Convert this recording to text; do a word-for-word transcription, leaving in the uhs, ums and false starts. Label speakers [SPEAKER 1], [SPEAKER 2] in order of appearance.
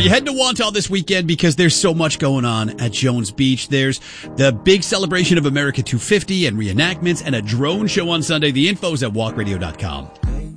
[SPEAKER 1] you heading to Wantagh this weekend? Because there's so much going on at Jones Beach. There's the big celebration of America two fifty and reenactments and a drone show on Sunday. The info's at walk radio dot com.